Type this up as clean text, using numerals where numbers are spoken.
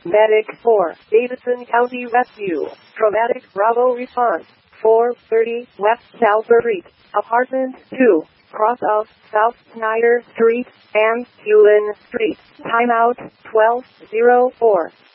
Medic 4, Davidson County Rescue. Chromatic Bravo response. 430 West Salver Street, Apartment 2, cross of South Snyder Street and Hewlin Street. Timeout 12:04.